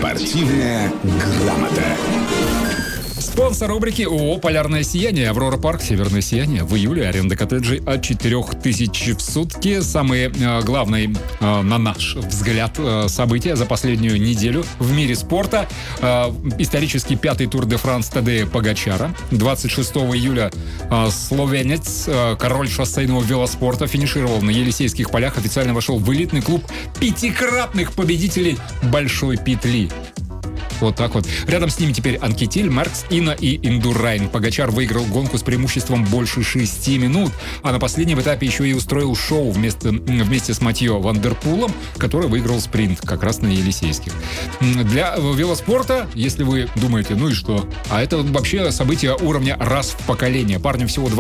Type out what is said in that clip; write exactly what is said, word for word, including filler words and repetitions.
Спортивная грамота. Спонсор рубрики ООО «Полярное сияние». «Аврора Парк», «Северное сияние». В июле аренда коттеджей от четырех тысяч в сутки. Самые э, главные, э, на наш взгляд, э, события за последнюю неделю в мире спорта. Э, исторический пятый Тур де Франс Тадея Погачара. двадцать шестого июля э, словенец, э, король шоссейного велоспорта, финишировал на Елисейских полях. Официально вошел в элитный клуб пятикратных победителей Большой петли. Вот так вот. Рядом с ними теперь Анкетиль, Маркс, Ина и Индурайн. Погачар выиграл гонку с преимуществом больше шести минут, а на последнем этапе еще и устроил шоу вместе, вместе с Матьё Ван дер Пулом, который выиграл спринт как раз на Елисейских. Для велоспорта, если вы думаете, ну и что? А это вообще событие уровня раз в поколение. Парню всего